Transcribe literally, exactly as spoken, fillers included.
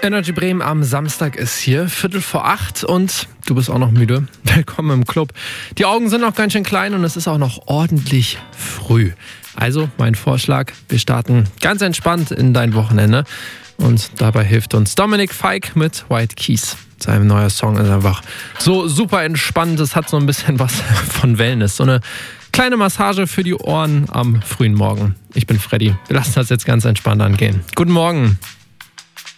Energy Bremen am Samstag ist hier, Viertel vor acht und du bist auch noch müde. Willkommen im Club. Die Augen sind noch ganz schön klein und es ist auch noch ordentlich früh. Also mein Vorschlag, wir starten ganz entspannt in dein Wochenende und dabei hilft uns Dominik Fike mit White Keys. Sein neuer Song ist einfach so super entspannt, es hat so ein bisschen was von Wellness, so eine kleine Massage für die Ohren am frühen Morgen. Ich bin Freddy, wir lassen das jetzt ganz entspannt angehen. Guten Morgen.